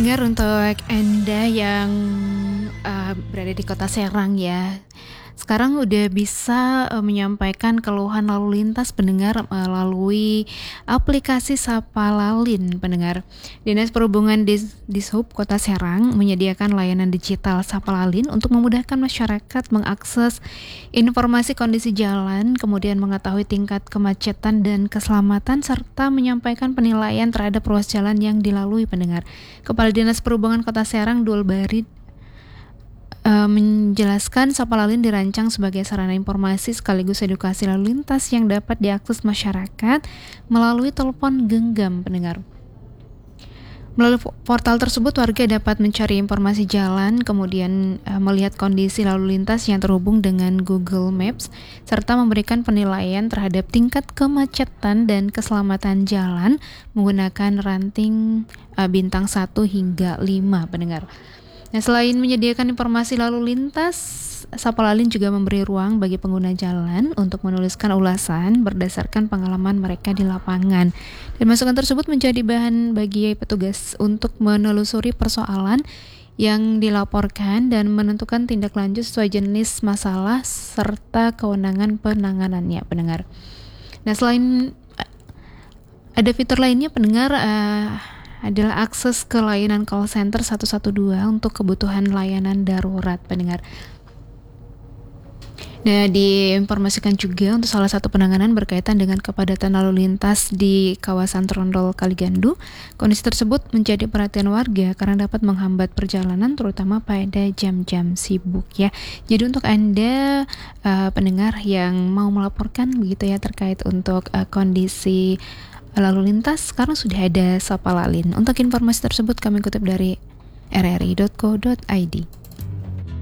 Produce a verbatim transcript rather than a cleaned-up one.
Pendengar, untuk Anda yang uh, berada di kota Serang ya, sekarang udah bisa uh, menyampaikan keluhan lalu lintas pendengar melalui aplikasi Sapalalin. Pendengar, Dinas Perhubungan Dis- Dishub Kota Serang menyediakan layanan digital Sapalalin untuk memudahkan masyarakat mengakses informasi kondisi jalan, kemudian mengetahui tingkat kemacetan dan keselamatan, serta menyampaikan penilaian terhadap ruas jalan yang dilalui. Pendengar, Kepala Dinas Perhubungan Kota Serang Dul Barid Uh, menjelaskan Sapalalin dirancang sebagai sarana informasi sekaligus edukasi lalu lintas yang dapat diakses masyarakat melalui telepon genggam. Pendengar, melalui portal tersebut warga dapat mencari informasi jalan, kemudian uh, melihat kondisi lalu lintas yang terhubung dengan Google Maps, serta memberikan penilaian terhadap tingkat kemacetan dan keselamatan jalan menggunakan ranting uh, bintang satu hingga lima. Pendengar, Nah, selain menyediakan informasi lalu lintas, Sapalalin juga memberi ruang bagi pengguna jalan untuk menuliskan ulasan berdasarkan pengalaman mereka di lapangan. Dan masukan tersebut menjadi bahan bagi petugas untuk menelusuri persoalan yang dilaporkan dan menentukan tindak lanjut sesuai jenis masalah serta kewenangan penanganannya. Pendengar, Nah, selain ada fitur lainnya, pendengar, uh, adalah akses ke layanan call center satu satu dua untuk kebutuhan layanan darurat. Pendengar, Nah, diinformasikan juga untuk salah satu penanganan berkaitan dengan kepadatan lalu lintas di kawasan Trondol Kaligandu. Kondisi tersebut menjadi perhatian warga karena dapat menghambat perjalanan terutama pada jam-jam sibuk ya. Jadi untuk Anda uh, pendengar yang mau melaporkan begitu ya terkait untuk uh, kondisi lalu lintas, sekarang sudah ada Sapalalin. Untuk informasi tersebut kami kutip dari r r i dot co dot i d.